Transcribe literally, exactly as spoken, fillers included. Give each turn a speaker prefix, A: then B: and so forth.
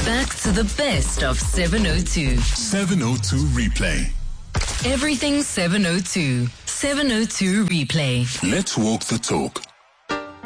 A: Back to the best of seven oh two.
B: seven oh two Replay.
A: Everything seven oh two. seven oh two Replay.
B: Let's walk the talk.